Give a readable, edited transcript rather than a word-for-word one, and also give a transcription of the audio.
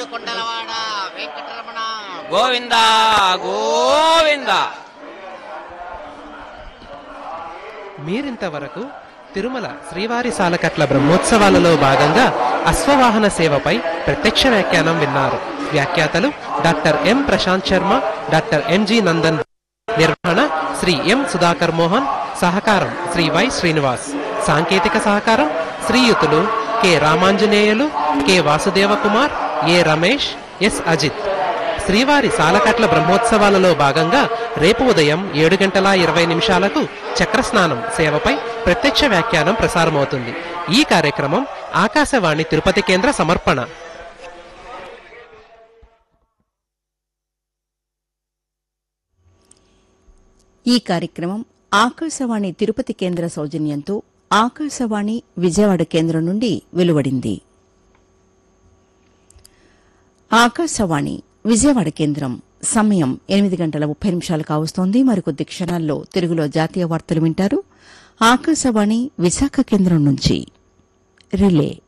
కొండలవాడ వెంకటరమణ గోవింద గోవింద. మీరింతవరకు తిరుమల శ్రీవారి సాలకట్ల బ్రహ్మోత్సవాలలో భాగంగా అశ్వవాహన సేవపై ప్రత్యక్ష వ్యాఖ్యానం విన్నారు. వ్యాఖ్యాతలు doctor M Prashanth Sharma, doctor MG Nandan. నిర్వహణ శ్రీ ఎం సుధాకర్ మోహన్. సహకారం శ్రీ వై శ్రీనివాస్. సాంకేతిక సహకారం శ్రీయుతులు కె రామాంజనేయులు, కె వాసుదేవ కుమార్, ఏ రమేష్, ఎస్ అజిత్. శ్రీవారి సాలకట్ల బ్రహ్మోత్సవాలలో భాగంగా రేపు ఉదయం 7:20 చక్రస్నానం సేవపై ప్రత్యక్ష వ్యాఖ్యానం ప్రసారమవుతుంది. ఈ కార్యక్రమం ఆకాశవాణి తిరుపతి కేంద్ర సమర్పణ. ఈ కార్యక్రమం ఆకాశవాణి తిరుపతి కేంద్ర సౌజన్యంతో ఆకాశవాణి విజయవాడ కేంద్రం నుండి వెలువడింది. ఆకాశవాణి విజయవాడ కేంద్రం సమయం 8:30 కావస్తోంది. మరికొద్ది క్షణాల్లో తెలుగులో జాతీయ వార్తలు వింటారు. ఆకాశవాణి విశాఖ కేంద్రం నుంచి రిలే.